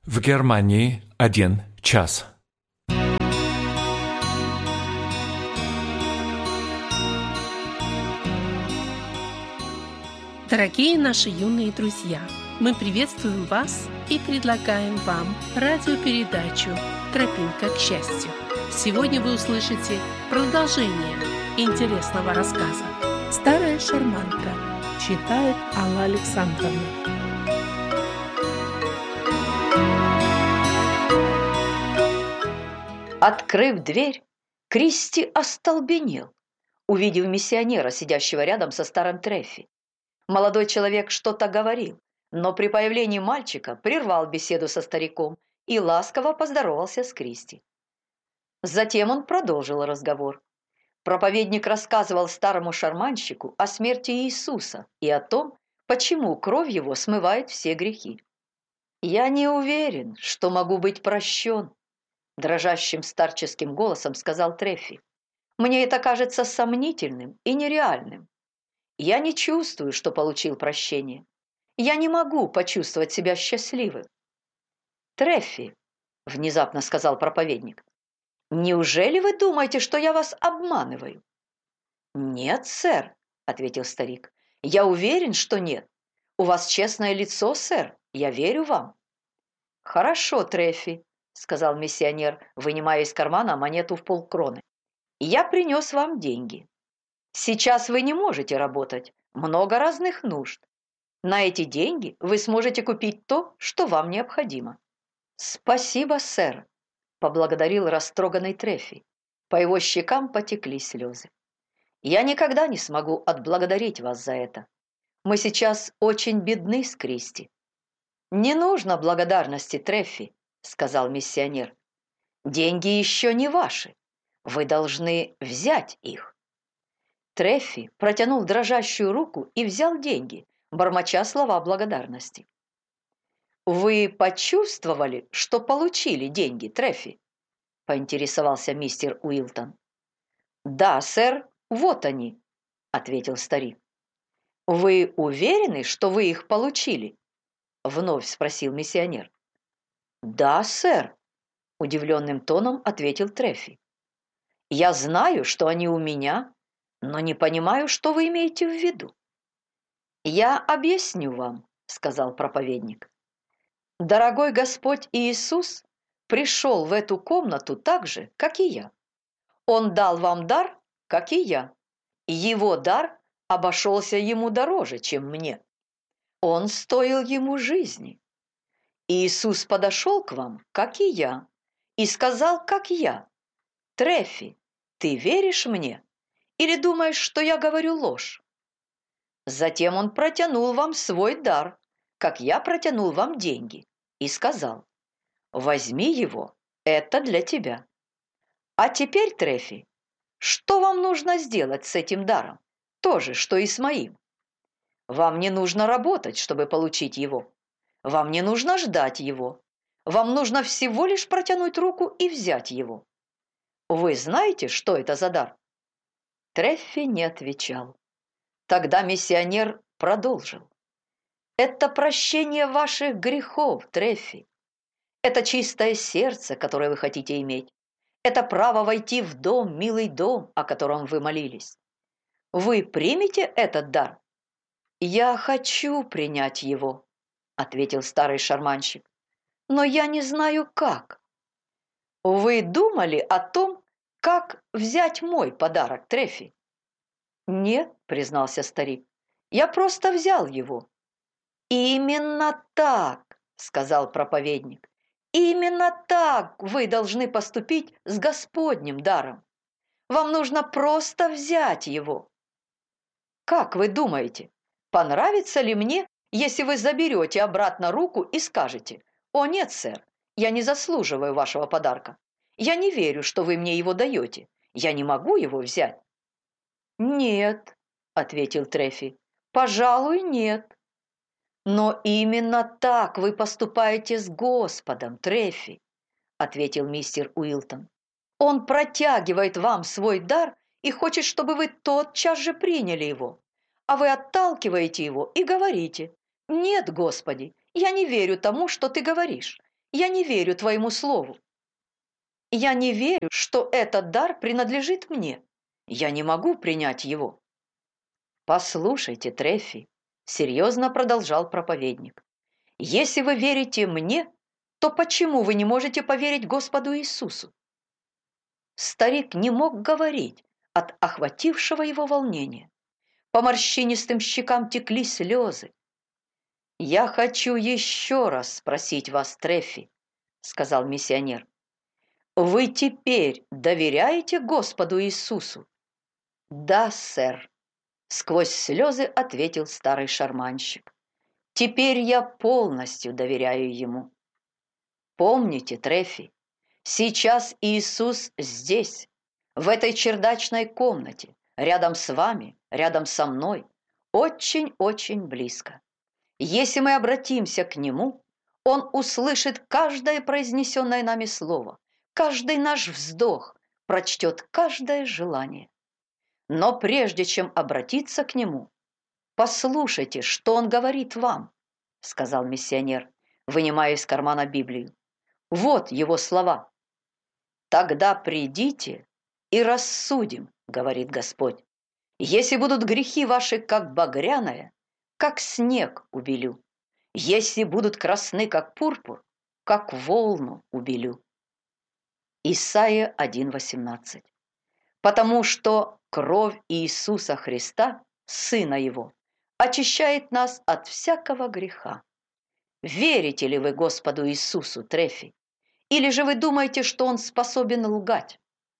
В Германии 1 час. Дорогие наши юные друзья, мы приветствуем вас и предлагаем вам радиопередачу «Тропинка к счастью». Сегодня вы услышите продолжение интересного рассказа. «Старая шарманка», читает Алла Александровна. Открыв дверь, Кристи остолбенел, увидев миссионера, сидящего рядом со старым Треффи. Молодой человек что-то говорил, но при появлении мальчика прервал беседу со стариком и ласково поздоровался с Кристи. Затем он продолжил разговор. Проповедник рассказывал старому шарманщику о смерти Иисуса и о том, почему кровь его смывает все грехи. «Я не уверен, что могу быть прощен», – дрожащим старческим голосом сказал Треффи. «Мне это кажется сомнительным и нереальным. Я не чувствую, что получил прощение. Я не могу почувствовать себя счастливым». «Треффи», – внезапно сказал проповедник, – «неужели вы думаете, что я вас обманываю?» «Нет, сэр», – ответил старик. «Я уверен, что нет. У вас честное лицо, сэр. Я верю вам». «Хорошо, Треффи», – сказал миссионер, вынимая из кармана монету в полкроны. «Я принес вам деньги. Сейчас вы не можете работать. Много разных нужд. На эти деньги вы сможете купить то, что вам необходимо». «Спасибо, сэр», – поблагодарил растроганный Треффи. По его щекам потекли слезы. «Я никогда не смогу отблагодарить вас за это. Мы сейчас очень бедны с Кристи». «Не нужно благодарности, Треффи», – сказал миссионер. «Деньги еще не ваши. Вы должны взять их». Треффи протянул дрожащую руку и взял деньги, бормоча слова благодарности. «Вы почувствовали, что получили деньги, Треффи?» – поинтересовался мистер Уилтон. «Да, сэр, вот они», – ответил старик. «Вы уверены, что вы их получили?» – вновь спросил миссионер. «Да, сэр», – удивленным тоном ответил Треффи. «Я знаю, что они у меня, но не понимаю, что вы имеете в виду». «Я объясню вам», – сказал проповедник. «Дорогой Господь Иисус пришел в эту комнату так же, как и я. Он дал вам дар, как и я. Его дар обошелся ему дороже, чем мне. Он стоил ему жизни. Иисус подошел к вам, как и я, и сказал, как я: «Треффи, ты веришь мне или думаешь, что я говорю ложь?» Затем он протянул вам свой дар, как я протянул вам деньги, и сказал: «Возьми его, это для тебя». А теперь, Треффи, что вам нужно сделать с этим даром? То же, что и с моим. Вам не нужно работать, чтобы получить его. Вам не нужно ждать его. Вам нужно всего лишь протянуть руку и взять его. Вы знаете, что это за дар?» Треффи не отвечал. Тогда миссионер продолжил. «Это прощение ваших грехов, Треффи. Это чистое сердце, которое вы хотите иметь. Это право войти в дом, милый дом, о котором вы молились. Вы примете этот дар?» «Я хочу принять его», – ответил старый шарманщик. «Но я не знаю, как». «Вы думали о том, как взять мой подарок, Треффи?» «Нет», – признался старик, – «я просто взял его». «Именно так», – сказал проповедник. «Именно так вы должны поступить с Господним даром. Вам нужно просто взять его». «Как вы думаете, понравится ли мне, если вы заберете обратно руку и скажете: «О нет, сэр, я не заслуживаю вашего подарка. Я не верю, что вы мне его даете. Я не могу его взять». «Нет», – ответил Треффи, – «пожалуй, нет». «Но именно так вы поступаете с Господом, Треффи», – ответил мистер Уилтон. «Он протягивает вам свой дар и хочет, чтобы вы тотчас же приняли его. А вы отталкиваете его и говорите: «Нет, Господи, я не верю тому, что ты говоришь. я не верю твоему слову. Я не верю, что этот дар принадлежит мне. Я не могу принять его». «Послушайте, Трефи», — серьезно продолжал проповедник, «если вы верите мне, то почему вы не можете поверить Господу Иисусу?» Старик не мог говорить от охватившего его волнения. По морщинистым щекам текли слезы. «Я хочу еще раз спросить вас, Трефи», — сказал миссионер. «Вы теперь доверяете Господу Иисусу?» «Да, сэр», — сквозь слезы ответил старый шарманщик. «Теперь я полностью доверяю Ему». Помните, Трефи, сейчас Иисус здесь, в этой чердачной комнате, рядом с вами, рядом со мной, очень-очень близко. Если мы обратимся к Нему, Он услышит каждое произнесенное нами слово, каждый наш вздох, прочтет каждое желание. Но прежде чем обратиться к Нему, послушайте, что Он говорит вам, сказал миссионер, вынимая из кармана Библию. Вот его слова. «Тогда придите и рассудим, говорит Господь. Если будут грехи ваши, как багряное, как снег убелю. Если будут красны, как пурпур, как волну убелю». Исайя 1:18. Потому что кровь Иисуса Христа, Сына Его, очищает нас от всякого греха. Верите ли вы Господу Иисусу, Трефи? Или же вы думаете, что Он способен лгать?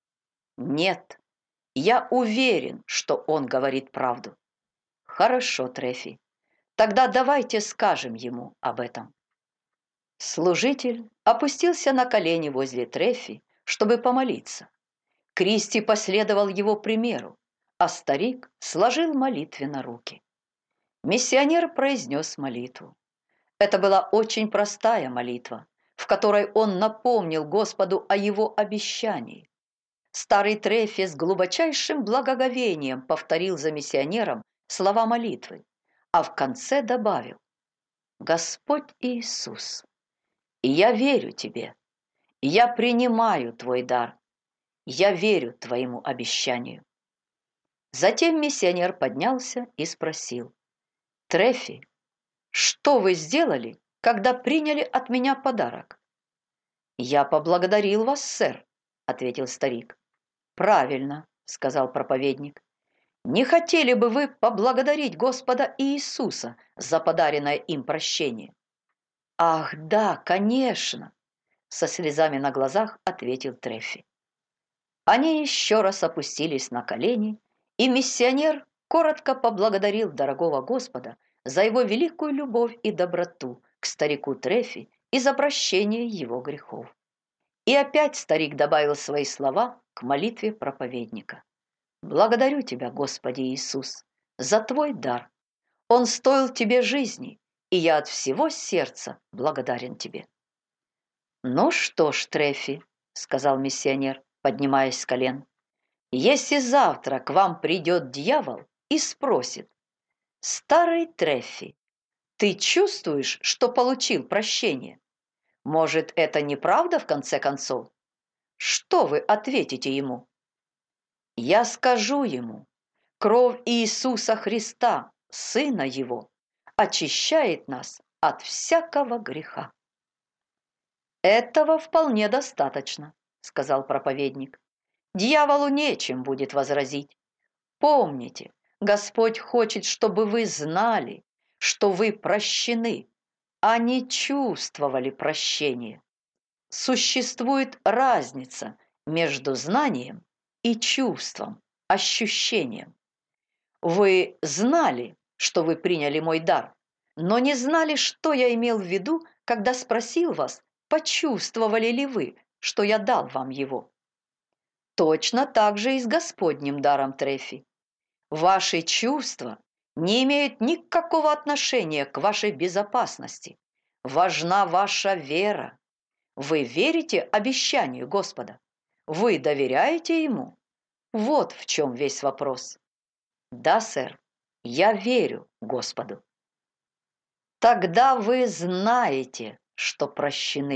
Нет, я уверен, что Он говорит правду. Хорошо, Трефи, тогда давайте скажем Ему об этом. Служитель опустился на колени возле Трефи, чтобы помолиться. Кристи последовал его примеру, а старик сложил молитвенно руки. Миссионер произнес молитву. Это была очень простая молитва, в которой он напомнил Господу о его обещании. Старый Трефи с глубочайшим благоговением повторил за миссионером слова молитвы, а в конце добавил: «Господь Иисус, я верю Тебе, я принимаю Твой дар, я верю Твоему обещанию». Затем миссионер поднялся и спросил: «Трефи, что вы сделали, когда приняли от меня подарок?» «Я поблагодарил вас, сэр», — ответил старик. «Правильно», — сказал проповедник. «Не хотели бы вы поблагодарить Господа Иисуса за подаренное им прощение?» «Ах, да, конечно», — со слезами на глазах ответил Трефи. Они еще раз опустились на колени, и миссионер коротко поблагодарил дорогого Господа за его великую любовь и доброту к старику Трефи и за прощение его грехов. И опять старик добавил свои слова к молитве проповедника. «Благодарю Тебя, Господи Иисус, за Твой дар. Он стоил Тебе жизни, и я от всего сердца благодарен Тебе». «Ну что ж, Трефи», — сказал миссионер, поднимаясь с колен, «если завтра к вам придет дьявол и спросит: старый Трефи, ты чувствуешь, что получил прощение? Может, это неправда в конце концов? Что вы ответите ему?» «Я скажу ему: кровь Иисуса Христа, Сына Его, очищает нас от всякого греха». «Этого вполне достаточно», — сказал проповедник. «Дьяволу нечем будет возразить. Помните, Господь хочет, чтобы вы знали, что вы прощены, а не чувствовали прощение. Существует разница между знанием и чувством, ощущением. Вы знали, что вы приняли мой дар, но не знали, что я имел в виду, когда спросил вас, почувствовали ли вы, что я дал вам его. Точно так же и с Господним даром, Трефи. Ваши чувства не имеют никакого отношения к вашей безопасности. Важна ваша вера. Вы верите обещанию Господа? Вы доверяете Ему? Вот в чем весь вопрос. Да, сэр, я верю Господу. Тогда вы знаете, что прощены,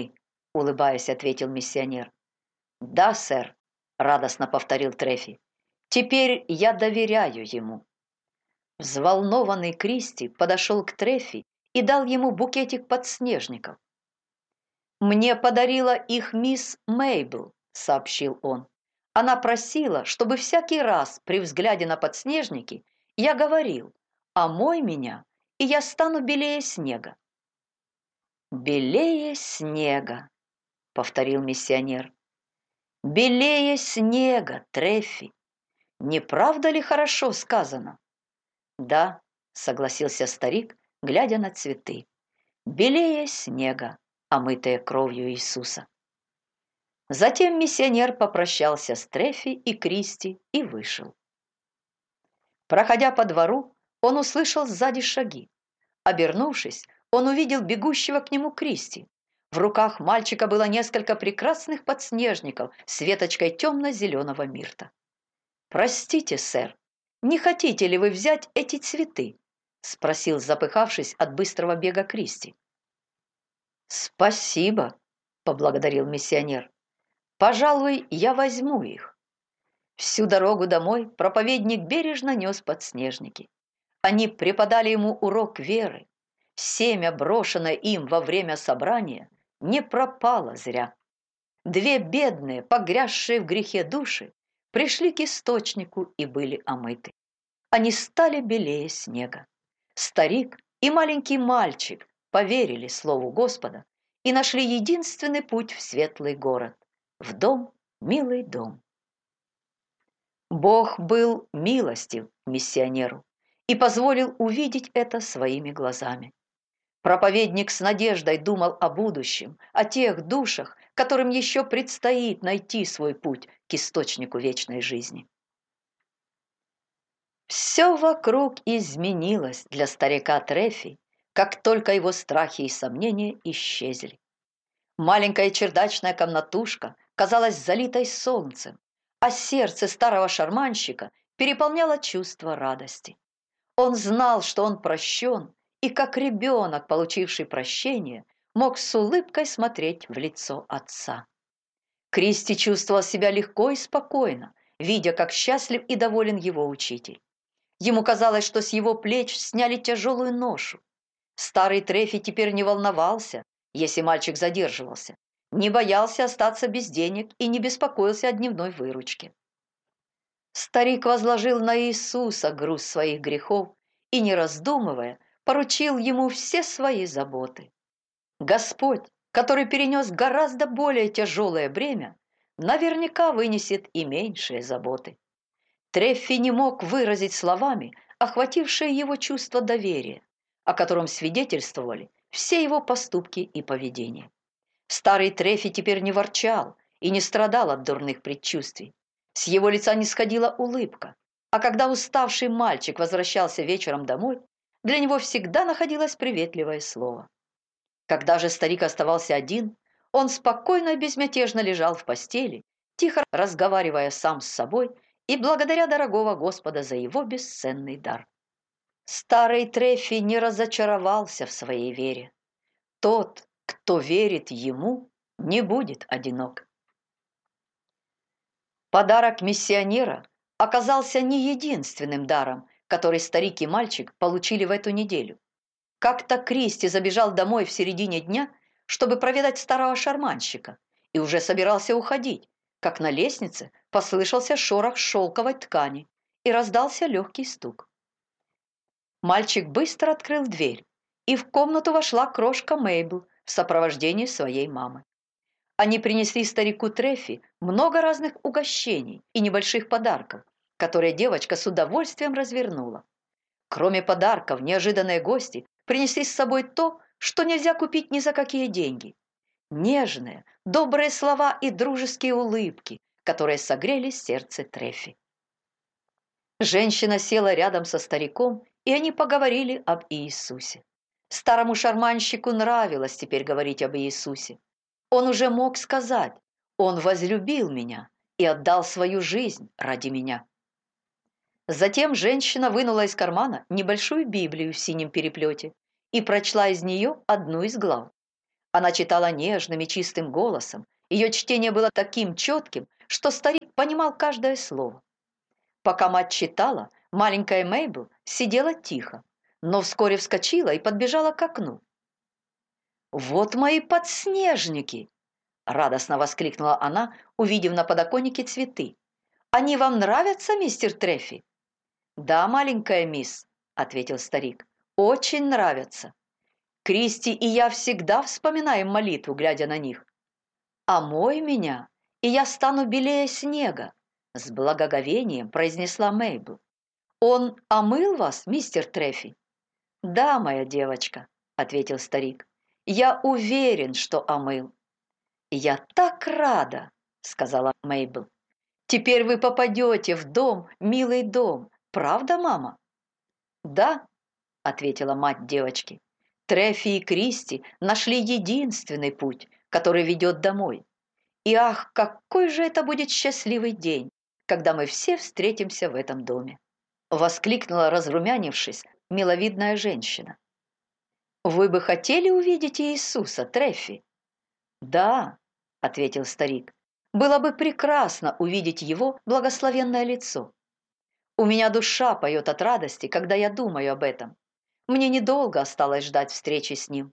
– улыбаясь, ответил миссионер. «Да, сэр», – радостно повторил Трефи. «Теперь я доверяю ему». Взволнованный Кристи подошел к Трефи и дал ему букетик подснежников. «Мне подарила их мисс Мейбл», – сообщил он. «Она просила, чтобы всякий раз при взгляде на подснежники я говорил: «Омой меня, и я стану белее снега». «Белее снега», — повторил миссионер. «Белее снега, Трефи. Не правда ли хорошо сказано?» «Да», — согласился старик, глядя на цветы. «Белее снега, омытые кровью Иисуса». Затем миссионер попрощался с Трефи и Кристи и вышел. Проходя по двору, он услышал сзади шаги. Обернувшись, он увидел бегущего к нему Кристи. В руках мальчика было несколько прекрасных подснежников с веточкой темно-зеленого мирта. «Простите, сэр, не хотите ли вы взять эти цветы?» – спросил, запыхавшись от быстрого бега Кристи. «Спасибо», – поблагодарил миссионер. «Пожалуй, я возьму их». Всю дорогу домой проповедник бережно нес подснежники. Они преподали ему урок веры. Семя, брошенное им во время собрания, не пропало зря. Две бедные, погрязшие в грехе души, пришли к источнику и были омыты. Они стали белее снега. Старик и маленький мальчик поверили слову Господа и нашли единственный путь в светлый город, в дом, милый дом. Бог был милостив к миссионеру и позволил увидеть это своими глазами. Проповедник с надеждой думал о будущем, о тех душах, которым еще предстоит найти свой путь к источнику вечной жизни. Все вокруг изменилось для старика Трефи, как только его страхи и сомнения исчезли. Маленькая чердачная комнатушка казалась залитой солнцем, а сердце старого шарманщика переполняло чувство радости. Он знал, что он прощен, и как ребенок, получивший прощение, мог с улыбкой смотреть в лицо отца. Кристи чувствовал себя легко и спокойно, видя, как счастлив и доволен его учитель. Ему казалось, что с его плеч сняли тяжелую ношу. Старый Трефи теперь не волновался, если мальчик задерживался, не боялся остаться без денег и не беспокоился о дневной выручке. Старик возложил на Иисуса груз своих грехов и, не раздумывая, поручил ему все свои заботы. Господь, который перенес гораздо более тяжелое бремя, наверняка вынесет и меньшие заботы. Трефи не мог выразить словами охватившее его чувство доверия, о котором свидетельствовали все его поступки и поведение. Старый Трефи теперь не ворчал и не страдал от дурных предчувствий. С его лица не сходила улыбка, а когда уставший мальчик возвращался вечером домой, для него всегда находилось приветливое слово. Когда же старик оставался один, он спокойно и безмятежно лежал в постели, тихо разговаривая сам с собой и благодаря дорогого Господа за его бесценный дар. Старый Трефи не разочаровался в своей вере. Тот, кто верит ему, не будет одинок. Подарок миссионера оказался не единственным даром, который старик и мальчик получили в эту неделю. Как-то Кристи забежал домой в середине дня, чтобы проведать старого шарманщика, и уже собирался уходить, как на лестнице послышался шорох шелковой ткани и раздался легкий стук. Мальчик быстро открыл дверь, и в комнату вошла крошка Мейбл в сопровождении своей мамы. Они принесли старику Трефи много разных угощений и небольших подарков, которые девочка с удовольствием развернула. Кроме подарков, неожиданные гости принесли с собой то, что нельзя купить ни за какие деньги. Нежные, добрые слова и дружеские улыбки, которые согрели сердце Трефи. Женщина села рядом со стариком, и они поговорили об Иисусе. Старому шарманщику нравилось теперь говорить об Иисусе. Он уже мог сказать: «Он возлюбил меня и отдал свою жизнь ради меня». Затем женщина вынула из кармана небольшую Библию в синем переплете и прочла из нее одну из глав. Она читала нежным и чистым голосом. Ее чтение было таким четким, что старик понимал каждое слово. Пока мать читала, маленькая Мейбл сидела тихо, но вскоре вскочила и подбежала к окну. «Вот мои подснежники!» – радостно воскликнула она, увидев на подоконнике цветы. «Они вам нравятся, мистер Треффи?» «Да, маленькая мисс», – ответил старик, – «очень нравятся. Кристи и я всегда вспоминаем молитву, глядя на них. «Омой меня, и я стану белее снега», – с благоговением произнесла Мейбл. «Он омыл вас, мистер Треффи?» «Да, моя девочка», – ответил старик. «Я уверен, что омыл». «Я так рада», – сказала Мейбл. «Теперь вы попадете в дом, милый дом, правда, мама?» «Да», – ответила мать девочки. «Треффи и Кристи нашли единственный путь, который ведет домой. И ах, какой же это будет счастливый день, когда мы все встретимся в этом доме!» Воскликнула, разрумянившись, миловидная женщина. «Вы бы хотели увидеть Иисуса, Треффи?» «Да», – ответил старик, – «было бы прекрасно увидеть его благословенное лицо. У меня душа поет от радости, когда я думаю об этом. Мне недолго осталось ждать встречи с ним».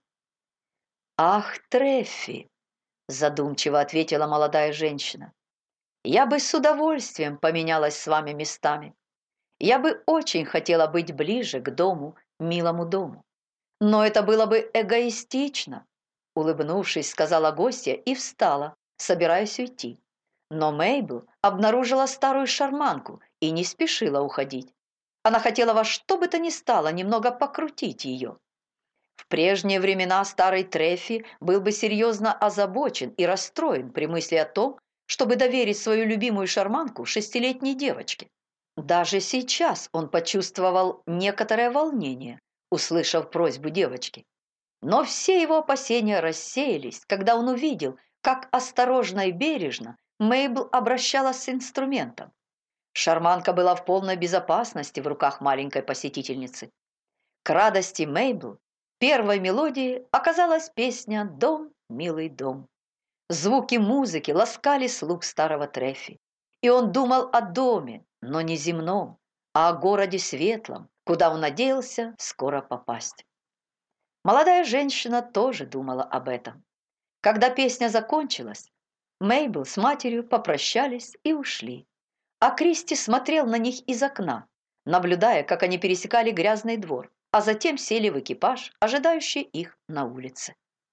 «Ах, Треффи!» – задумчиво ответила молодая женщина. «Я бы с удовольствием поменялась с вами местами. Я бы очень хотела быть ближе к дому, милому дому. Но это было бы эгоистично», – улыбнувшись, сказала гостья и встала, собираясь уйти. Но Мейбл обнаружила старую шарманку и не спешила уходить. Она хотела во что бы то ни стало немного покрутить ее. В прежние времена старый Треффи был бы серьезно озабочен и расстроен при мысли о том, чтобы доверить свою любимую шарманку шестилетней девочке. Даже сейчас он почувствовал некоторое волнение, услышав просьбу девочки. Но все его опасения рассеялись, когда он увидел, как осторожно и бережно Мейбл обращалась с инструментом. Шарманка была в полной безопасности в руках маленькой посетительницы. К радости Мейбл первой мелодией оказалась песня «Дом, милый дом». Звуки музыки ласкали слух старого Треффи, и он думал о доме, но не земном, а о городе светлом, куда он надеялся скоро попасть. Молодая женщина тоже думала об этом. Когда песня закончилась, Мейбл с матерью попрощались и ушли, а Кристи смотрел на них из окна, наблюдая, как они пересекали грязный двор, а затем сели в экипаж, ожидающий их на улице.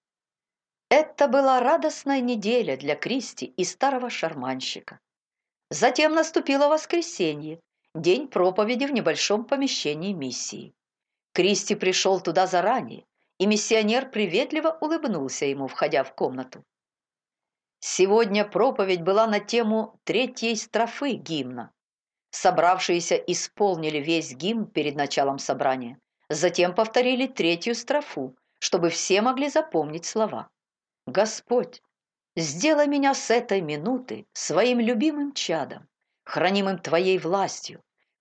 Это была радостная неделя для Кристи и старого шарманщика. Затем наступило воскресенье, день проповеди в небольшом помещении миссии. Кристи пришел туда заранее, и миссионер приветливо улыбнулся ему, входя в комнату. Сегодня проповедь была на тему третьей строфы гимна. Собравшиеся исполнили весь гимн перед началом собрания, затем повторили третью строфу, чтобы все могли запомнить слова. «Господь, сделай меня с этой минуты своим любимым чадом, хранимым Твоей властью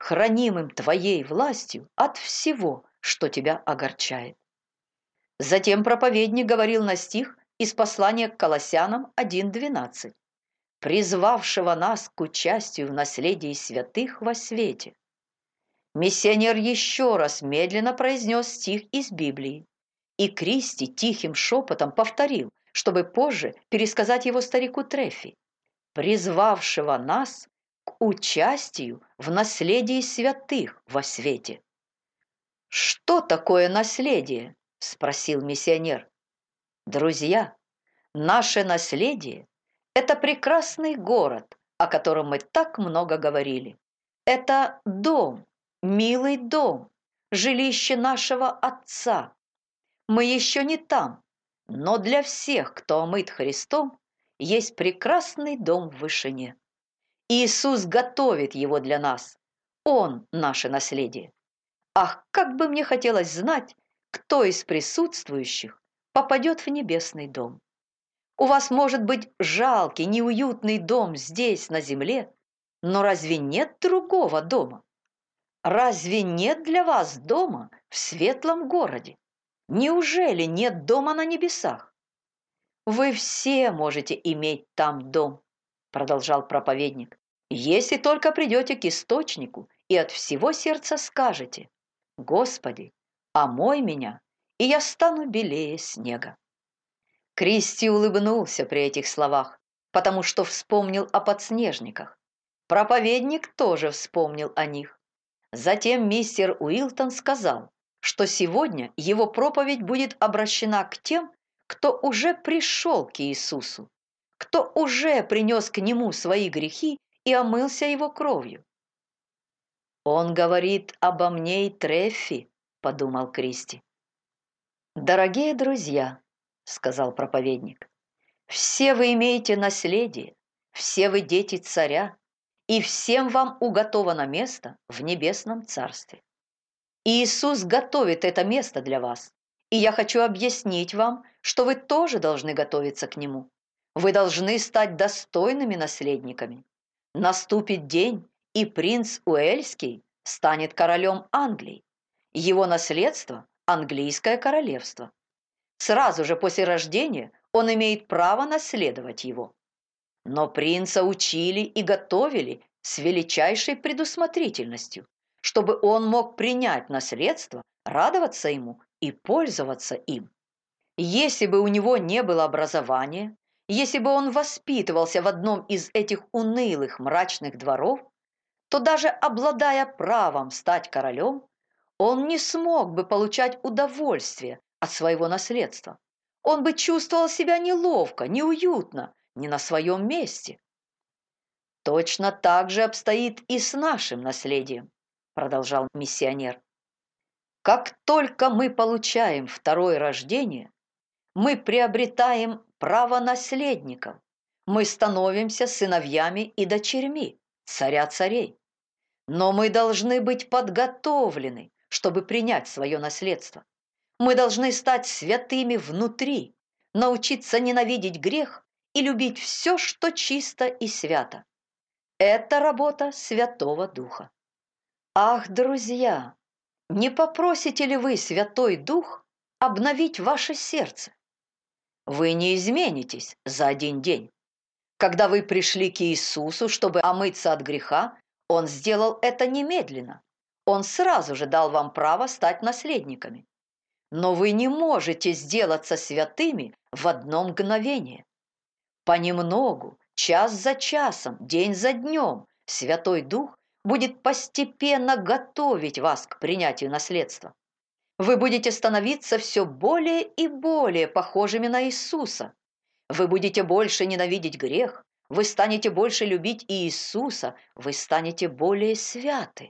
от всего, что Тебя огорчает». Затем проповедник говорил на стих из послания к Колоссянам 1:12, призвавшего нас к участию в наследии святых во свете. Миссионер еще раз медленно произнес стих из Библии, и Кристи тихим шепотом повторил, чтобы позже пересказать его старику Треффи, призвавшего нас к участию в наследии святых во свете. «Что такое наследие?» – спросил миссионер. «Друзья, наше наследие – это прекрасный город, о котором мы так много говорили. Это дом, милый дом, жилище нашего Отца. Мы еще не там, но для всех, кто омыт Христом, есть прекрасный дом в вышине. Иисус готовит его для нас. Он – наше наследие. Ах, как бы мне хотелось знать, кто из присутствующих попадет в небесный дом. У вас может быть жалкий, неуютный дом здесь, на земле, но разве нет другого дома? Разве нет для вас дома в светлом городе? Неужели нет дома на небесах? Вы все можете иметь там дом, продолжал проповедник, если только придете к источнику и от всего сердца скажете: Господи, омой меня, и я стану белее снега. Кристи улыбнулся при этих словах, потому что вспомнил о подснежниках. Проповедник тоже вспомнил о них. Затем мистер Уилтон сказал, что сегодня его проповедь будет обращена к тем, кто уже пришел к Иисусу, кто уже принес к Нему свои грехи и омылся Его кровью. «Он говорит обо мне и Треффи», — подумал Кристи. «Дорогие друзья», — сказал проповедник, — «все вы имеете наследие, все вы дети царя, и всем вам уготовано место в небесном царстве. Иисус готовит это место для вас, и я хочу объяснить вам, что вы тоже должны готовиться к Нему. Вы должны стать достойными наследниками. Наступит день, и принц Уэльский станет королем Англии. Его наследство – английское королевство. Сразу же после рождения он имеет право наследовать его. Но принца учили и готовили с величайшей предусмотрительностью, чтобы он мог принять наследство, радоваться ему и пользоваться им. Если бы у него не было образования, если бы он воспитывался в одном из этих унылых мрачных дворов, то даже обладая правом стать королем, он не смог бы получать удовольствие от своего наследства. Он бы чувствовал себя неловко, неуютно, не на своем месте. Точно так же обстоит и с нашим наследием, продолжал миссионер. Как только мы получаем второе рождение, мы приобретаем право наследников. Мы становимся сыновьями и дочерьми царя царей. Но мы должны быть подготовлены, чтобы принять свое наследство. Мы должны стать святыми внутри, научиться ненавидеть грех и любить все, что чисто и свято. Это работа Святого Духа. Ах, друзья, не попросите ли вы Святой Дух обновить ваше сердце? Вы не изменитесь за один день. Когда вы пришли к Иисусу, чтобы омыться от греха, Он сделал это немедленно. Он сразу же дал вам право стать наследниками. Но вы не можете сделаться святыми в одно мгновение. Понемногу, час за часом, день за днем, Святой Дух будет постепенно готовить вас к принятию наследства. Вы будете становиться все более и более похожими на Иисуса. Вы будете больше ненавидеть грех, вы станете больше любить Иисуса, вы станете более святы.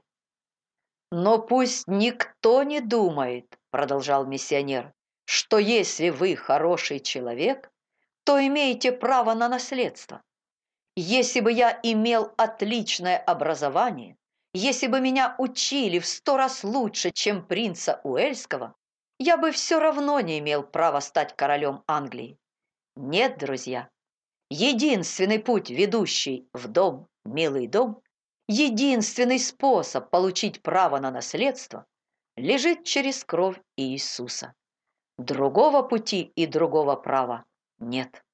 Но пусть никто не думает, продолжал миссионер, что если вы хороший человек, то имеете право на наследство. Если бы я имел отличное образование, если бы меня учили в 100 раз лучше, чем принца Уэльского, я бы все равно не имел права стать королем Англии. Нет, друзья, единственный путь, ведущий в дом, милый дом, единственный способ получить право на наследство, лежит через кровь Иисуса. Другого пути и другого права нет.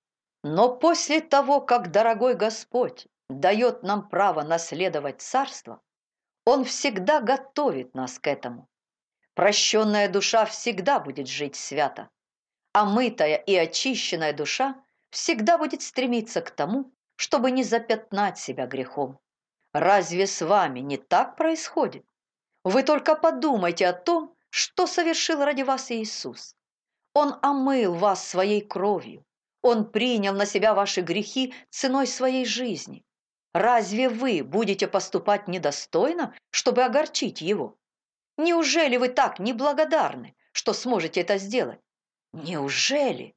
Но после того, как дорогой Господь дает нам право наследовать царство, Он всегда готовит нас к этому. Прощенная душа всегда будет жить свято, а мытая и очищенная душа всегда будет стремиться к тому, чтобы не запятнать себя грехом. Разве с вами не так происходит? Вы только подумайте о том, что совершил ради вас Иисус. Он омыл вас своей кровью. Он принял на себя ваши грехи ценой своей жизни. Разве вы будете поступать недостойно, чтобы огорчить Его? Неужели вы так неблагодарны, что сможете это сделать? Неужели?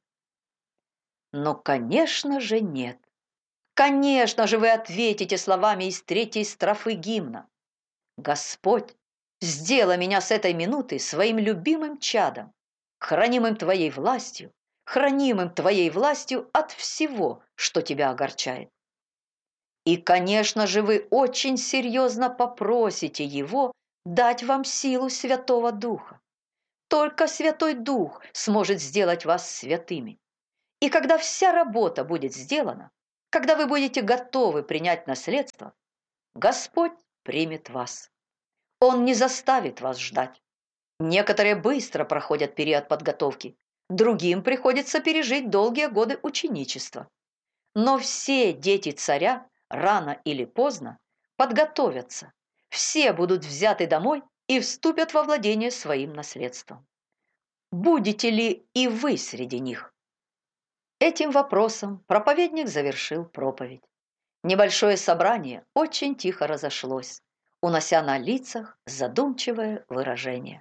Но, конечно же, нет. Конечно же, вы ответите словами из 3-й строфы гимна. «Господь, сделай меня с этой минуты своим любимым чадом, хранимым Твоей властью, хранимым Твоей властью от всего, что Тебя огорчает». И, конечно же, вы очень серьезно попросите Его дать вам силу Святого Духа. Только Святой Дух сможет сделать вас святыми. И когда вся работа будет сделана, когда вы будете готовы принять наследство, Господь примет вас. Он не заставит вас ждать. Некоторые быстро проходят период подготовки, другим приходится пережить долгие годы ученичества. Но все дети царя рано или поздно подготовятся, все будут взяты домой и вступят во владение своим наследством. Будете ли и вы среди них? Этим вопросом проповедник завершил проповедь. Небольшое собрание очень тихо разошлось, унося на лицах задумчивое выражение.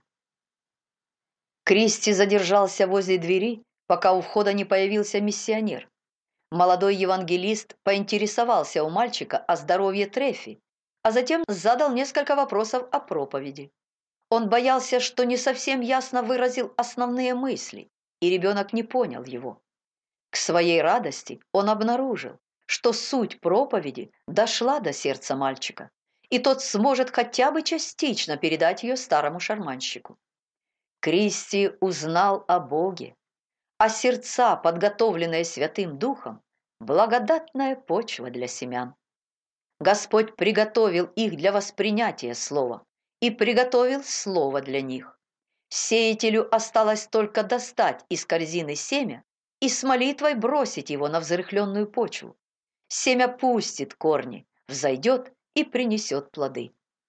Кристи задержался возле двери, пока у входа не появился миссионер. Молодой евангелист поинтересовался у мальчика о здоровье Трефи, а затем задал несколько вопросов о проповеди. Он боялся, что не совсем ясно выразил основные мысли, и ребенок не понял его. К своей радости он обнаружил, что суть проповеди дошла до сердца мальчика, и тот сможет хотя бы частично передать ее старому шарманщику. Кристи узнал о Боге, а сердца, подготовленные Святым Духом, благодатная почва для семян. Господь приготовил их для воспринятия слова и приготовил слово для них. Сеятелю осталось только достать из корзины семя и с молитвой бросить его на взрыхленную почву. Семя пустит корни, взойдет и принесет плоды.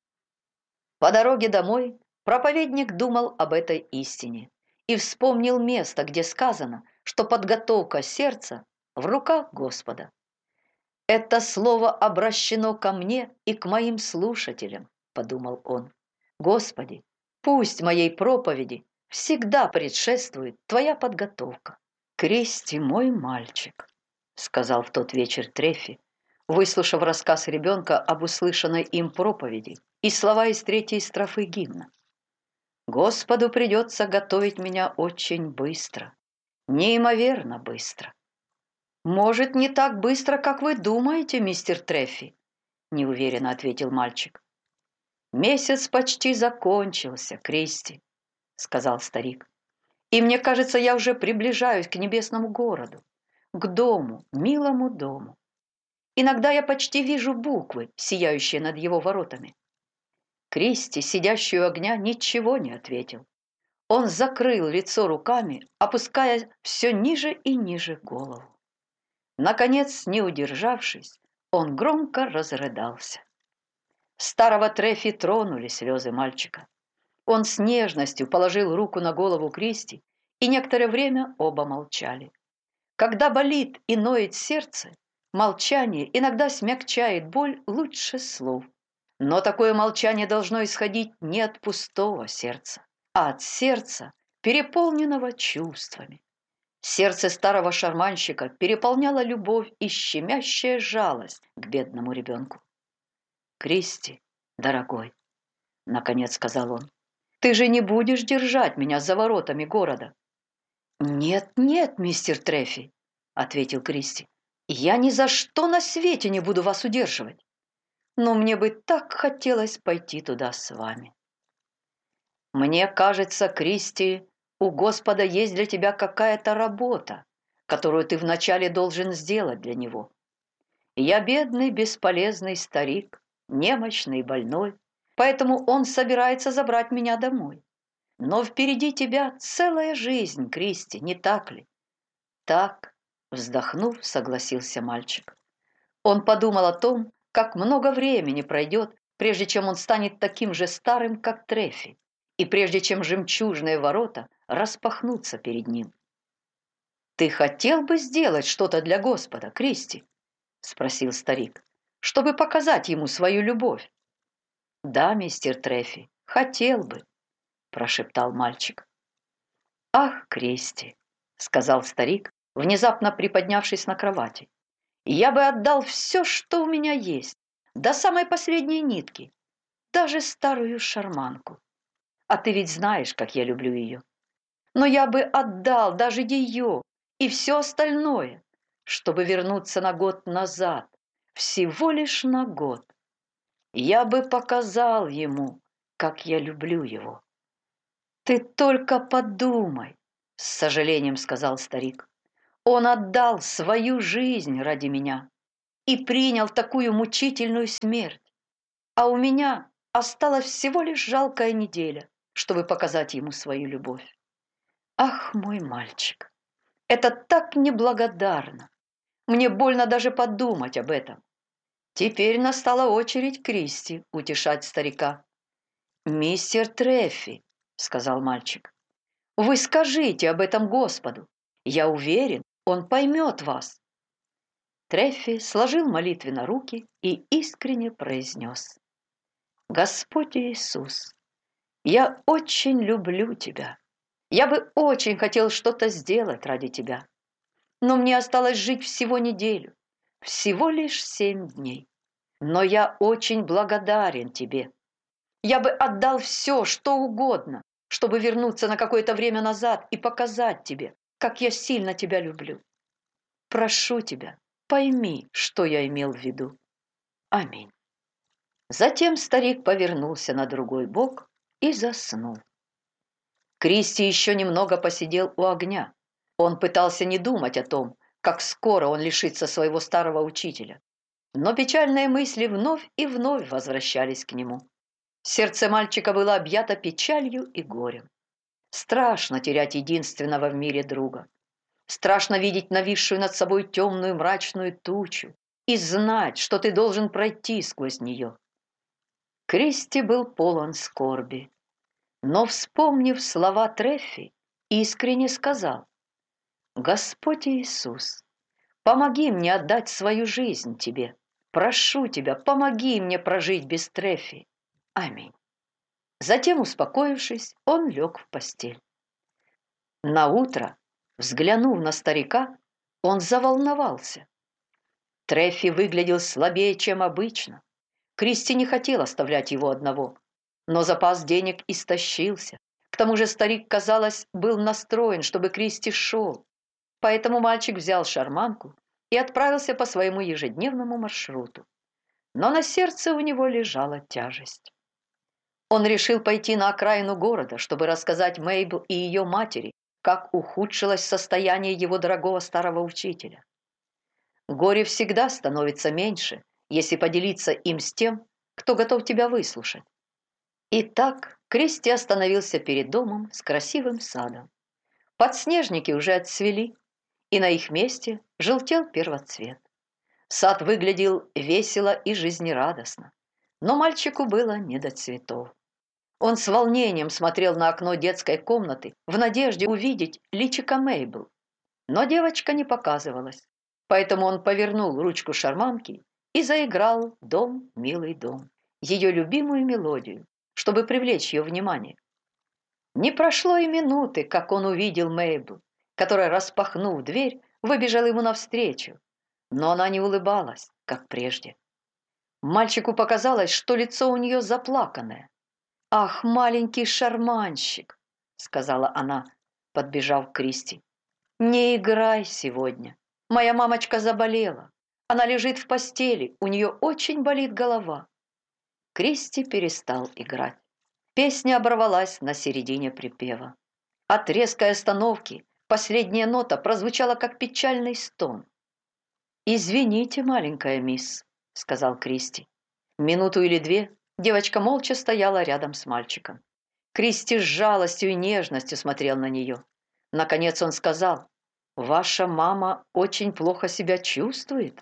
По дороге домой проповедник думал об этой истине и вспомнил место, где сказано, что подготовка сердца в руках Господа. «Это слово обращено ко мне и к моим слушателям», – подумал он. «Господи, пусть моей проповеди всегда предшествует Твоя подготовка». «Кристи, мой мальчик», – сказал в тот вечер Трефи, выслушав рассказ ребенка об услышанной им проповеди и слова из 3-й строфы гимна. «Господу придется готовить меня очень быстро, неимоверно быстро». «Может, не так быстро, как вы думаете, мистер Трефи?» – неуверенно ответил мальчик. «Месяц почти закончился, Кристи», – сказал старик. «И мне кажется, я уже приближаюсь к небесному городу, к дому, милому дому. Иногда я почти вижу буквы, сияющие над его воротами». Кристи, сидящий у огня, ничего не ответил. Он закрыл лицо руками, опуская все ниже и ниже голову. Наконец, не удержавшись, он громко разрыдался. Старого Трефи тронули слезы мальчика. Он с нежностью положил руку на голову Кристи, и некоторое время оба молчали. Когда болит и ноет сердце, молчание иногда смягчает боль лучше слов. Но такое молчание должно исходить не от пустого сердца, а от сердца, переполненного чувствами. Сердце старого шарманщика переполняла любовь и щемящая жалость к бедному ребенку. «Кристи, дорогой», — наконец сказал он, — «ты же не будешь держать меня за воротами города?» «Нет, нет, мистер Трефи», — ответил Кристи, — «я ни за что на свете не буду вас удерживать. Но мне бы так хотелось пойти туда с вами». «Мне кажется, Кристи, у Господа есть для тебя какая-то работа, которую ты вначале должен сделать для Него. Я бедный, бесполезный старик, немощный и больной, поэтому Он собирается забрать меня домой. Но впереди тебя целая жизнь, Кристи, не так ли?» «Так», — вздохнув, согласился мальчик. Он подумал о том, как много времени пройдет, прежде чем он станет таким же старым, как Трефи, и прежде чем жемчужные ворота распахнутся перед ним. «Ты хотел бы сделать что-то для Господа, Кристи?» – спросил старик, – «чтобы показать ему свою любовь». «Да, мистер Трефи, хотел бы», – прошептал мальчик. «Ах, Кристи», – сказал старик, внезапно приподнявшись на кровати, – «я бы отдал все, что у меня есть, до самой последней нитки, даже старую шарманку. А ты ведь знаешь, как я люблю ее. Но я бы отдал даже ее и все остальное, чтобы вернуться на год назад, всего лишь на год. Я бы показал ему, как я люблю его». «Ты только подумай», — с сожалением сказал старик. Он отдал свою жизнь ради меня и принял такую мучительную смерть. А у меня осталась всего лишь жалкая неделя, чтобы показать ему свою любовь. Ах, мой мальчик, это так неблагодарно. Мне больно даже подумать об этом. Теперь настала очередь Кристи утешать старика. «Мистер Треффи», — сказал мальчик, — «вы скажите об этом Господу. Я уверен, он поймет вас». Треффи сложил молитвенно руки и искренне произнес: «Господь Иисус, я очень люблю Тебя. Я бы очень хотел что-то сделать ради Тебя. Но мне осталось жить всего неделю, всего лишь 7 дней. Но я очень благодарен Тебе. Я бы отдал все, что угодно, чтобы вернуться на какое-то время назад и показать Тебе, как я сильно Тебя люблю. Прошу Тебя, пойми, что я имел в виду. Аминь». Затем старик повернулся на другой бок и заснул. Кристи еще немного посидел у огня. Он пытался не думать о том, как скоро он лишится своего старого учителя. Но печальные мысли вновь и вновь возвращались к нему. Сердце мальчика было объято печалью и горем. Страшно терять единственного в мире друга. Страшно видеть нависшую над собой темную мрачную тучу и знать, что ты должен пройти сквозь нее. Кристи был полон скорби, но, вспомнив слова Треффи, искренне сказал: «Господь Иисус, помоги мне отдать свою жизнь Тебе. Прошу Тебя, помоги мне прожить без Треффи. Аминь». Затем, успокоившись, он лег в постель. Наутро, взглянув на старика, он заволновался. Треффи выглядел слабее, чем обычно. Кристи не хотел оставлять его одного, но запас денег истощился. К тому же старик, казалось, был настроен, чтобы Кристи шел. Поэтому мальчик взял шарманку и отправился по своему ежедневному маршруту. Но на сердце у него лежала тяжесть. Он решил пойти на окраину города, чтобы рассказать Мейбл и ее матери, как ухудшилось состояние его дорогого старого учителя. Горе всегда становится меньше, если поделиться им с тем, кто готов тебя выслушать. Итак, Кристи остановился перед домом с красивым садом. Подснежники уже отцвели, и на их месте желтел первоцвет. Сад выглядел весело и жизнерадостно, но мальчику было не до цветов. Он с волнением смотрел на окно детской комнаты в надежде увидеть личико Мейбл. Но девочка не показывалась, поэтому он повернул ручку шарманки и заиграл «Дом, милый дом», ее любимую мелодию, чтобы привлечь ее внимание. Не прошло и минуты, как он увидел Мейбл, которая, распахнув дверь, выбежала ему навстречу, но она не улыбалась, как прежде. Мальчику показалось, что лицо у нее заплаканное. «Ах, маленький шарманщик!» — сказала она, подбежав к Кристи. «Не играй сегодня. Моя мамочка заболела. Она лежит в постели, у нее очень болит голова». Кристи перестал играть. Песня оборвалась на середине припева. От резкой остановки последняя нота прозвучала, как печальный стон. «Извините, маленькая мисс», — сказал Кристи. Минуту или две девочка молча стояла рядом с мальчиком. Кристи с жалостью и нежностью смотрел на нее. Наконец он сказал: «Ваша мама очень плохо себя чувствует?»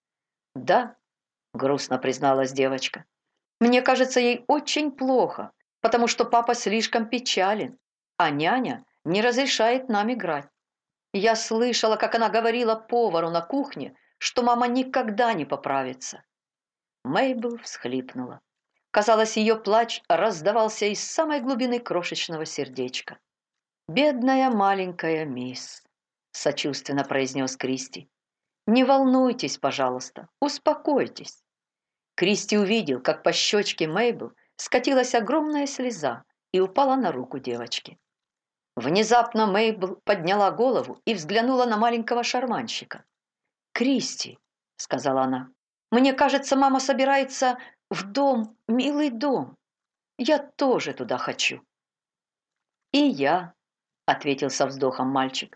«Да», — грустно призналась девочка. «Мне кажется, ей очень плохо, потому что папа слишком печален, а няня не разрешает нам играть. Я слышала, как она говорила повару на кухне, что мама никогда не поправится». Мейбл всхлипнула. Казалось, ее плач раздавался из самой глубины крошечного сердечка. «Бедная маленькая мисс», — сочувственно произнес Кристи. «Не волнуйтесь, пожалуйста, успокойтесь». Кристи увидел, как по щечке Мейбл скатилась огромная слеза и упала на руку девочки. Внезапно Мейбл подняла голову и взглянула на маленького шарманщика. «Кристи», — сказала она, — «мне кажется, мама собирается в дом, милый дом. Я тоже туда хочу». «И я», — ответил со вздохом мальчик.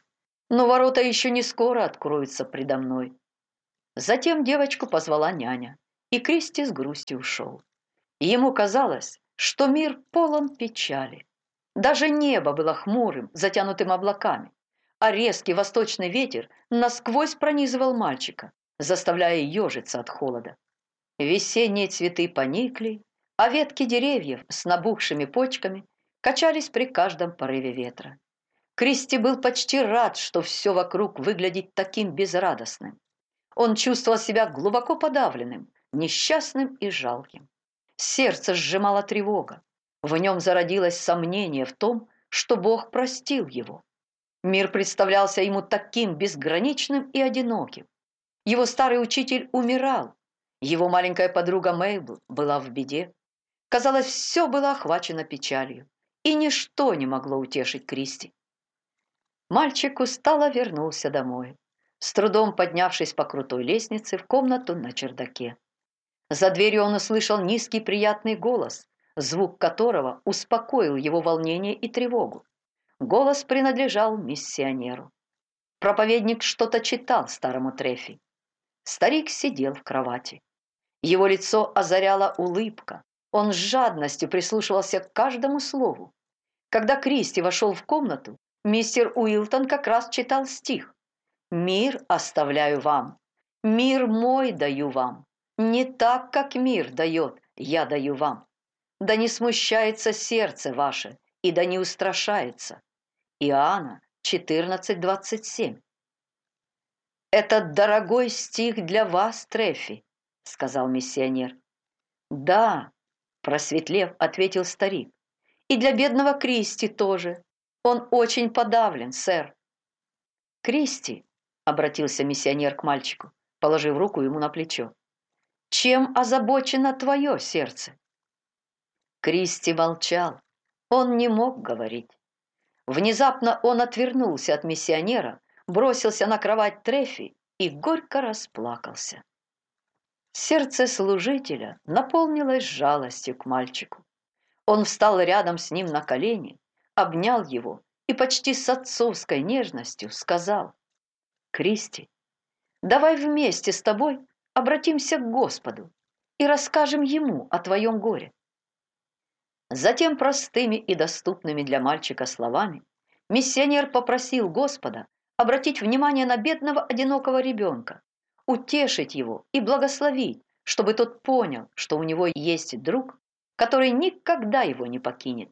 но ворота еще не скоро откроются предо мной». Затем девочку позвала няня, и Кристи с грустью ушел. Ему казалось, что мир полон печали. Даже небо было хмурым, затянутым облаками, а резкий восточный ветер насквозь пронизывал мальчика, заставляя ежиться от холода. Весенние цветы поникли, а ветки деревьев с набухшими почками качались при каждом порыве ветра. Кристи был почти рад, что все вокруг выглядит таким безрадостным. Он чувствовал себя глубоко подавленным, несчастным и жалким. Сердце сжимала тревога. В нем зародилось сомнение в том, что Бог простил его. Мир представлялся ему таким безграничным и одиноким. Его старый учитель умирал. Его маленькая подруга Мейбл была в беде. Казалось, все было охвачено печалью, и ничто не могло утешить Кристи. Мальчик устало вернулся домой, с трудом поднявшись по крутой лестнице в комнату на чердаке. За дверью он услышал низкий приятный голос, звук которого успокоил его волнение и тревогу. Голос принадлежал миссионеру. Проповедник что-то читал старому Трефи. Старик сидел в кровати. Его лицо озаряла улыбка. Он с жадностью прислушивался к каждому слову. Когда Кристи вошел в комнату, мистер Уилтон как раз читал стих: «Мир оставляю вам, мир мой даю вам. Не так, как мир дает, я даю вам. Да не смущается сердце ваше, и да не устрашается». Иоанна 14:27. «Это дорогой стих для вас, Трефи», — сказал миссионер. «Да», — просветлев, ответил старик, — «и для бедного Кристи тоже. Он очень подавлен, сэр». «Кристи», — обратился миссионер к мальчику, положив руку ему на плечо, — «чем озабочено твое сердце?» Кристи молчал. Он не мог говорить. Внезапно он отвернулся от миссионера, бросился на кровать Трефи и горько расплакался. Сердце служителя наполнилось жалостью к мальчику. Он встал рядом с ним на колени, обнял его и почти с отцовской нежностью сказал: «Кристи, давай вместе с тобой обратимся к Господу и расскажем Ему о твоем горе». Затем простыми и доступными для мальчика словами миссионер попросил Господа обратить внимание на бедного одинокого ребенка, утешить его и благословить, чтобы тот понял, что у него есть друг, который никогда его не покинет.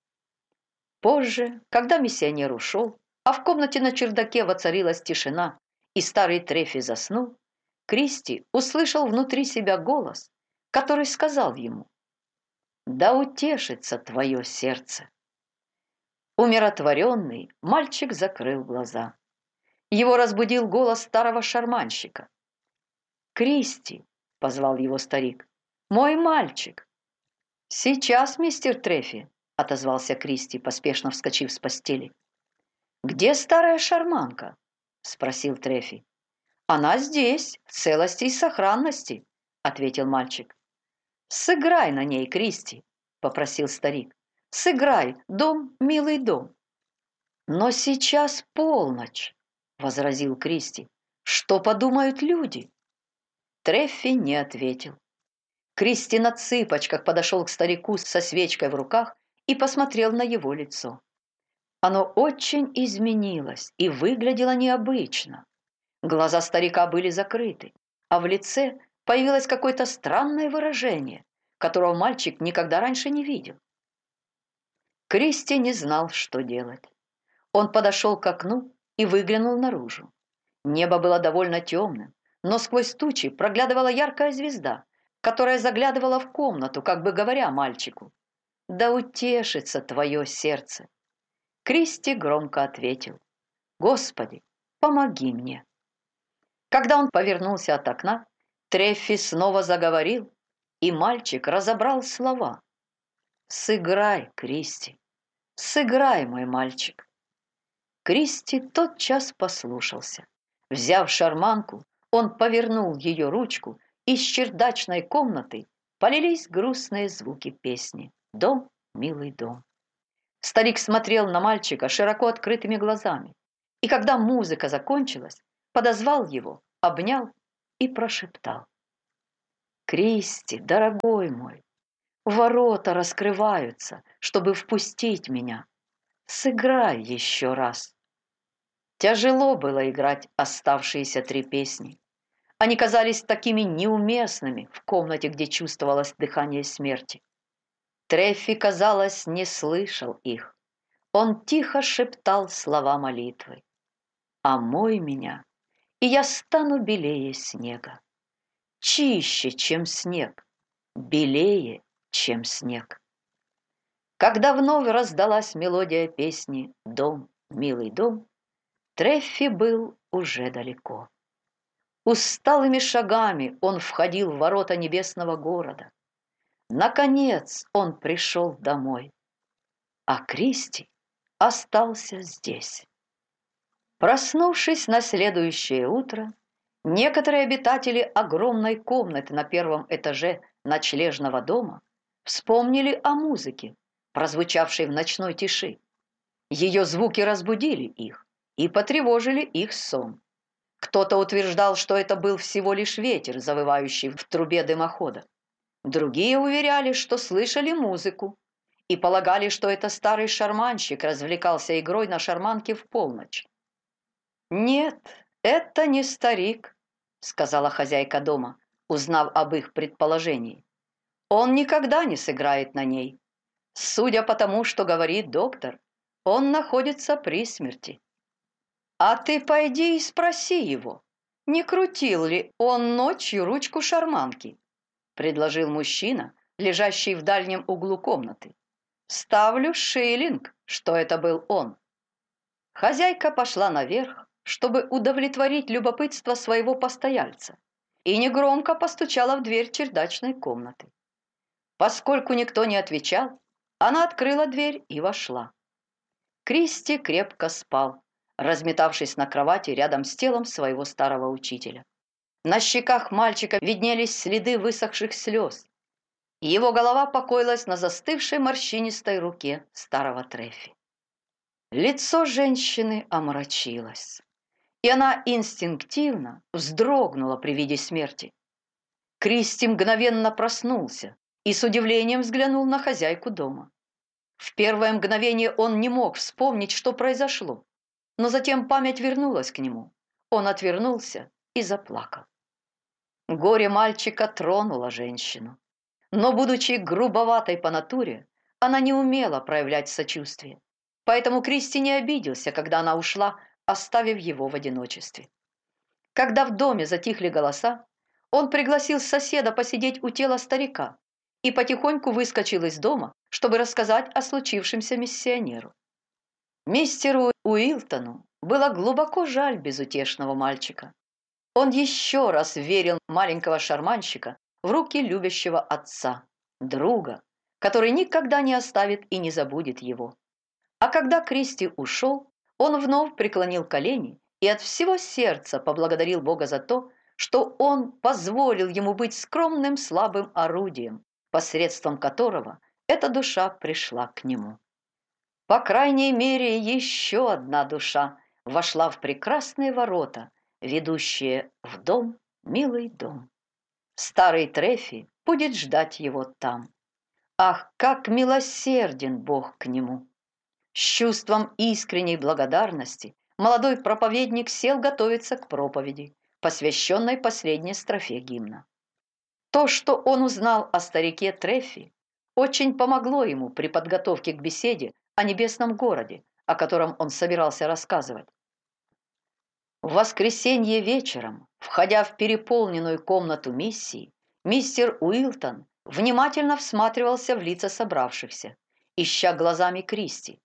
Позже, когда миссионер ушел, а в комнате на чердаке воцарилась тишина, и старый Трефи заснул, Кристи услышал внутри себя голос, который сказал ему: «Да утешится твое сердце». Умиротворенный, мальчик закрыл глаза. Его разбудил голос старого шарманщика. «Кристи», — позвал его старик, — «мой мальчик». «Сейчас, мистер Трефи», — отозвался Кристи, поспешно вскочив с постели. «Где старая шарманка?» — спросил Трефи. «Она здесь, в целости и сохранности», — ответил мальчик. «Сыграй на ней, Кристи», — попросил старик. «Сыграй, дом, милый дом». «Но сейчас полночь», — возразил Кристи. «Что подумают люди?» Трефи не ответил. Кристи на цыпочках подошел к старику со свечкой в руках и посмотрел на его лицо. Оно очень изменилось и выглядело необычно. Глаза старика были закрыты, а в лице появилось какое-то странное выражение, которого мальчик никогда раньше не видел. Кристи не знал, что делать. Он подошел к окну и выглянул наружу. Небо было довольно темным, но сквозь тучи проглядывала яркая звезда, которая заглядывала в комнату, как бы говоря мальчику: «Да утешится твое сердце». Кристи громко ответил: «Господи, помоги мне». Когда он повернулся от окна, Трефи снова заговорил, и мальчик разобрал слова. «Сыграй, Кристи, сыграй, мой мальчик». Кристи тотчас послушался. Взяв шарманку, он повернул ее ручку, и с чердачной комнаты полились грустные звуки песни «Дом, милый дом». Старик смотрел на мальчика широко открытыми глазами. И когда музыка закончилась, подозвал его, обнял и прошептал: «Кристи, дорогой мой, ворота раскрываются, чтобы впустить меня. Сыграй еще раз». Тяжело было играть оставшиеся 3 песни. Они казались такими неуместными в комнате, где чувствовалось дыхание смерти. Треффи, казалось, не слышал их. Он тихо шептал слова молитвы: «Омой меня, и я стану белее снега, чище, чем снег, белее, чем снег». Когда вновь раздалась мелодия песни «Дом, милый дом», Треффи был уже далеко. Усталыми шагами он входил в ворота небесного города. Наконец он пришел домой, а Кристи остался здесь. Проснувшись на следующее утро, некоторые обитатели огромной комнаты на 1-м этаже ночлежного дома вспомнили о музыке, прозвучавшей в ночной тиши. Ее звуки разбудили их и потревожили их сон. Кто-то утверждал, что это был всего лишь ветер, завывающий в трубе дымохода. Другие уверяли, что слышали музыку, и полагали, что это старый шарманщик развлекался игрой на шарманке в полночь. «Нет, это не старик», — сказала хозяйка дома, узнав об их предположении. «Он никогда не сыграет на ней. Судя по тому, что говорит доктор, он находится при смерти». «А ты пойди и спроси его, не крутил ли он ночью ручку шарманки», — предложил мужчина, лежащий в дальнем углу комнаты. «Ставлю шиллинг, что это был он». Хозяйка пошла наверх, чтобы удовлетворить любопытство своего постояльца, и негромко постучала в дверь чердачной комнаты. Поскольку никто не отвечал, она открыла дверь и вошла. Кристи крепко спал, разметавшись на кровати рядом с телом своего старого учителя. На щеках мальчика виднелись следы высохших слез. Его голова покоилась на застывшей морщинистой руке старого Треффи. Лицо женщины омрачилось, и она инстинктивно вздрогнула при виде смерти. Кристи мгновенно проснулся и с удивлением взглянул на хозяйку дома. В первое мгновение он не мог вспомнить, что произошло, но затем память вернулась к нему. Он отвернулся и заплакал. Горе мальчика тронуло женщину, но, будучи грубоватой по натуре, она не умела проявлять сочувствие, поэтому Кристи не обиделся, когда она ушла, оставив его в одиночестве. Когда в доме затихли голоса, он пригласил соседа посидеть у тела старика и потихоньку выскочил из дома, чтобы рассказать о случившемся миссионеру. Мистеру Уилтону было глубоко жаль безутешного мальчика. Он еще раз верил маленького шарманщика в руки любящего отца, друга, который никогда не оставит и не забудет его. А когда Кристи ушел, он вновь преклонил колени и от всего сердца поблагодарил Бога за то, что он позволил ему быть скромным слабым орудием, посредством которого эта душа пришла к нему. По крайней мере, еще одна душа вошла в прекрасные ворота, ведущие в дом, милый дом. Старый Треффи будет ждать его там. Ах, как милосерден Бог к нему! С чувством искренней благодарности молодой проповедник сел готовиться к проповеди, посвященной последней строфе гимна. То, что он узнал о старике Треффи, очень помогло ему при подготовке к беседе о небесном городе, о котором он собирался рассказывать. В воскресенье вечером, входя в переполненную комнату миссии, мистер Уилтон внимательно всматривался в лица собравшихся, ища глазами Кристи.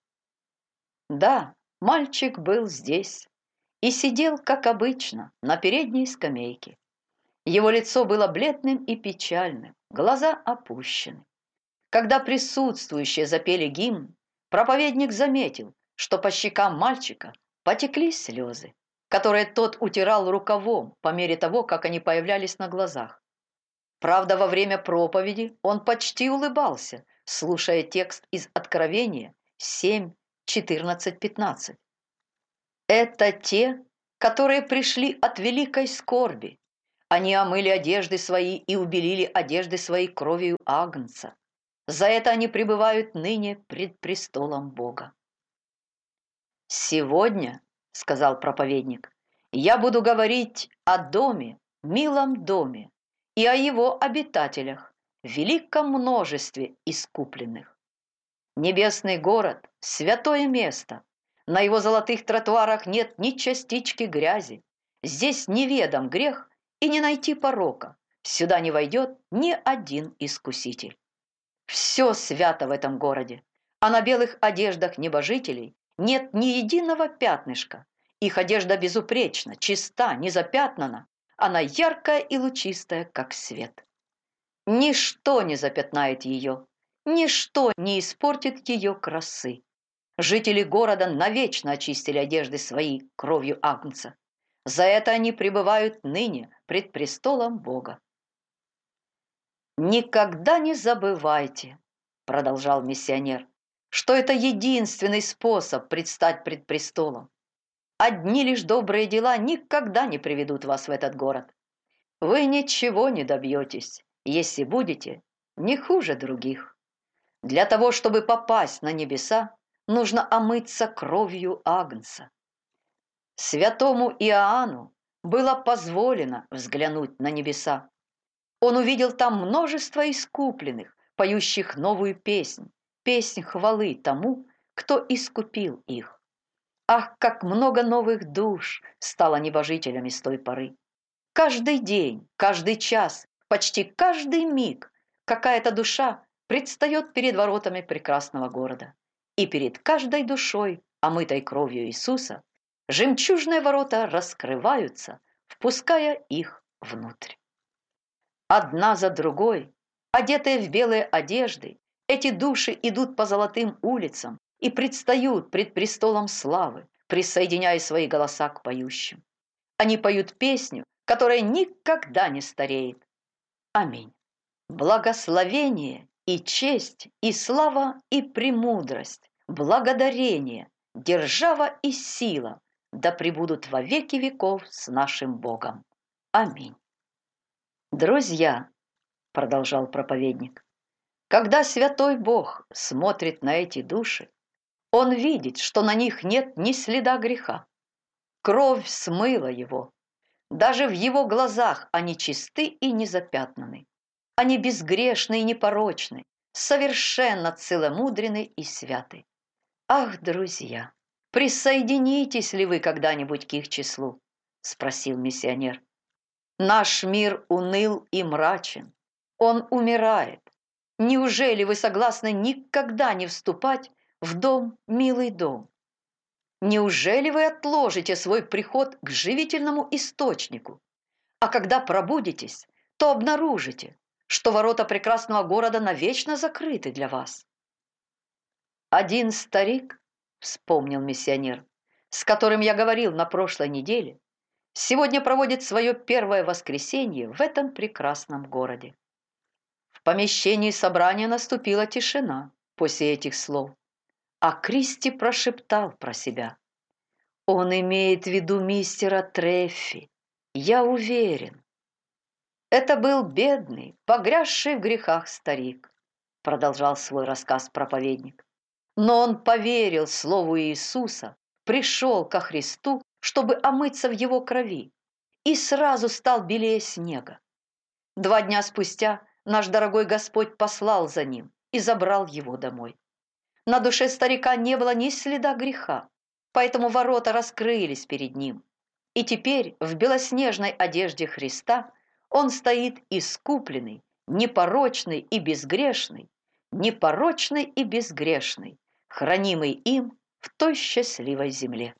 Да, мальчик был здесь и сидел, как обычно, на передней скамейке. Его лицо было бледным и печальным, глаза опущены. Когда присутствующие запели гимн, проповедник заметил, что по щекам мальчика потекли слезы, которые тот утирал рукавом по мере того, как они появлялись на глазах. Правда, во время проповеди он почти улыбался, слушая текст из Откровения 7:14-15. Это те, которые пришли от великой скорби. Они омыли одежды свои и убелили одежды свои кровью Агнца. За это они пребывают ныне пред престолом Бога. «Сегодня, — сказал проповедник, — я буду говорить о доме, милом доме, и о его обитателях, великом множестве искупленных. Небесный город — святое место. На его золотых тротуарах нет ни частички грязи. Здесь неведом грех и не найти порока. Сюда не войдет ни один искуситель. Все свято в этом городе, а на белых одеждах небожителей нет ни единого пятнышка. Их одежда безупречна, чиста, не запятнана. Она яркая и лучистая, как свет. Ничто не запятнает ее, ничто не испортит ее красы. Жители города навечно очистили одежды свои кровью Агнца. За это они пребывают ныне пред престолом Бога. «Никогда не забывайте, — продолжал миссионер, — что это единственный способ предстать пред престолом. Одни лишь добрые дела никогда не приведут вас в этот город. Вы ничего не добьетесь, если будете не хуже других. Для того, чтобы попасть на небеса, нужно омыться кровью Агнца. Святому Иоанну было позволено взглянуть на небеса. Он увидел там множество искупленных, поющих новую песнь, песнь хвалы тому, кто искупил их. Ах, как много новых душ стало небожителями с той поры! Каждый день, каждый час, почти каждый миг какая-то душа предстает перед воротами прекрасного города. И перед каждой душой, омытой кровью Иисуса, жемчужные ворота раскрываются, впуская их внутрь. Одна за другой, одетые в белые одежды, эти души идут по золотым улицам и предстают пред престолом славы, присоединяя свои голоса к поющим. Они поют песню, которая никогда не стареет. Аминь. Благословение и честь, и слава, и премудрость, благодарение, держава и сила да пребудут во веки веков с нашим Богом. Аминь. Друзья, — продолжал проповедник, — когда святой Бог смотрит на эти души, Он видит, что на них нет ни следа греха. Кровь смыла его. Даже в его глазах они чисты и незапятнаны. Они безгрешны и непорочны, совершенно целомудрены и святы. Ах, друзья, присоединитесь ли вы когда-нибудь к их числу? — спросил миссионер. Наш мир уныл и мрачен. Он умирает. Неужели вы согласны никогда не вступать в дом, милый дом? Неужели вы отложите свой приход к живительному источнику? А когда пробудитесь, то обнаружите, что ворота прекрасного города навечно закрыты для вас. Один старик, — вспомнил миссионер, — с которым я говорил на прошлой неделе, сегодня проводит свое первое воскресенье в этом прекрасном городе. В помещении собрания наступила тишина после этих слов, а Кристи прошептал про себя. Он имеет в виду мистера Треффи, я уверен. Это был бедный, погрязший в грехах старик, — продолжал свой рассказ проповедник. Но он поверил слову Иисуса, пришел ко Христу, чтобы омыться в его крови, и сразу стал белее снега. 2 дня спустя наш дорогой Господь послал за ним и забрал его домой. На душе старика не было ни следа греха, поэтому ворота раскрылись перед ним. И теперь в белоснежной одежде Христа он стоит искупленный, непорочный и безгрешный, непорочный и безгрешный, хранимый им в той счастливой земле.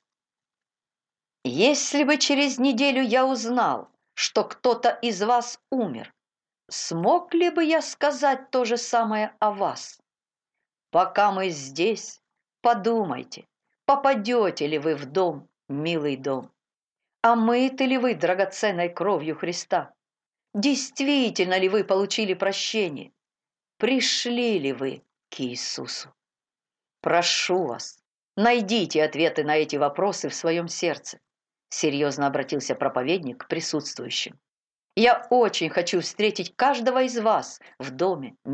Если бы через неделю я узнал, что кто-то из вас умер, смог ли бы я сказать то же самое о вас? Пока мы здесь, подумайте, попадете ли вы в дом, милый дом? Омыты ли вы драгоценной кровью Христа? Действительно ли вы получили прощение? Пришли ли вы к Иисусу? Прошу вас, Найдите ответы на эти вопросы в своем сердце. Серьезно обратился проповедник к присутствующим. Я очень хочу встретить каждого из вас в доме